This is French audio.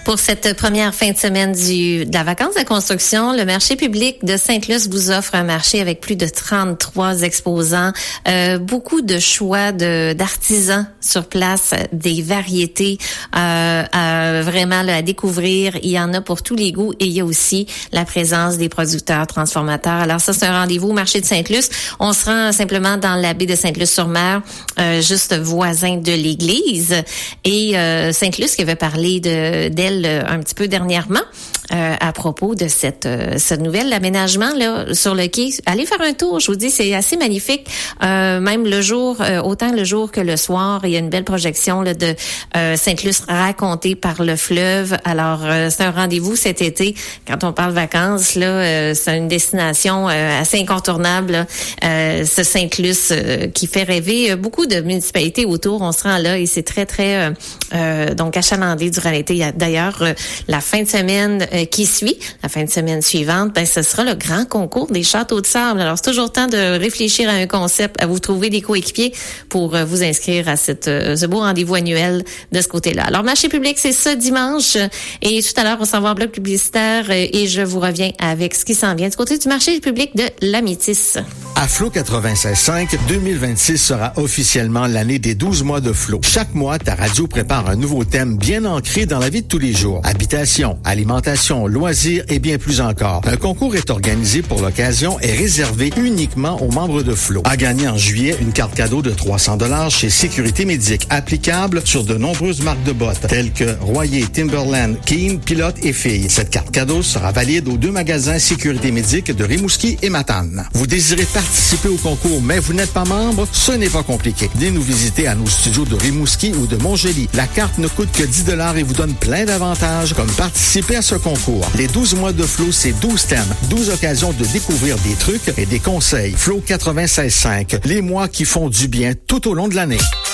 Pour cette première fin de semaine de la vacance de construction, le marché public de Sainte-Luce vous offre un marché avec plus de 33 exposants, beaucoup de choix d'artisans sur place, des variétés vraiment là, à découvrir. Il y en a pour tous les goûts et il y a aussi la présence des producteurs transformateurs. Alors ça, c'est un rendez-vous au marché de Sainte-Luce. On se rend simplement dans la baie de Sainte-Luce-sur-Mer, juste voisin de l'église. Et Sainte-Luce qui avait parlé d'elle un petit peu dernièrement à propos de ce nouvel aménagement là sur le quai. Allez faire un tour, je vous dis, c'est assez magnifique. Même le jour, autant le jour que le soir, il y a une belle projection là, de Sainte-Luce racontée par le fleuve. Alors, c'est un rendez-vous cet été. Quand on parle vacances, là, c'est une destination assez incontournable. Ce Sainte-Luce qui fait rêver beaucoup de municipalités autour. On se rend là et c'est très, très donc achalandé durant l'été. D'ailleurs, la fin de semaine qui suit, la fin de semaine suivante, ben ce sera le grand concours des châteaux de sable. Alors, c'est toujours temps de réfléchir à un concept, à vous trouver des coéquipiers pour vous inscrire à ce beau rendez-vous annuel de ce côté-là. Alors, marché public, c'est ce dimanche. Et tout à l'heure, on s'en va en bloc publicitaire et je vous reviens avec ce qui s'en vient du côté du marché public de la Métis. À Flow 96.5, 2026 sera officiellement l'année des 12 mois de Flow. Chaque mois, ta radio prépare un nouveau thème bien ancré dans la vie de tous les jours. Habitation, alimentation, loisirs et bien plus encore. Un concours est organisé pour l'occasion et réservé uniquement aux membres de Flow. À gagner en juillet, une carte cadeau de 300 $ chez Sécurité Médic, applicable sur de nombreuses marques de bottes, telles que Royer, Timberland, Keen, Pilote et Filles. Cette carte cadeau sera valide aux 2 magasins Sécurité Médic de Rimouski et Matane. Vous désirez participer au concours, mais vous n'êtes pas membre? Ce n'est pas compliqué. Venez nous visiter à nos studios de Rimouski ou de Montjoly. La carte ne coûte que 10 $ et vous donne plein d'avantages, comme participer à ce concours. Les 12 mois de Flow, c'est 12 thèmes, 12 occasions de découvrir des trucs et des conseils. Flow 96.5, les mois qui font du bien tout au long de l'année.